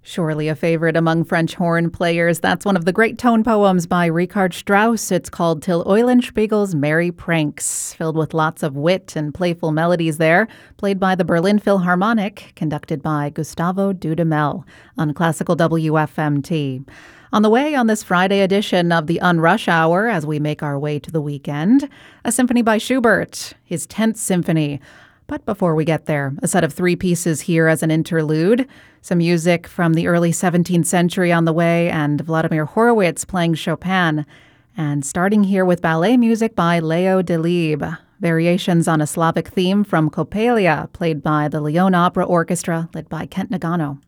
Surely a favorite among French horn players. That's one of the great tone poems by Richard Strauss. It's called Till Eulenspiegel's Merry Pranks, filled with lots of wit and playful melodies there, played by the Berlin Philharmonic, conducted by Gustavo Dudamel on Classical WFMT. On the way on this Friday edition of the Unrush Hour, as we make our way to the weekend, a symphony by Schubert, his 10th symphony. But before we get there, a set of 3 pieces here as an interlude, some music from the early 17th century on the way, and Vladimir Horowitz playing Chopin, and starting here with ballet music by Leo Delibes, variations on a Slavic theme from Coppelia, played by the Lyon Opera Orchestra, led by Kent Nagano.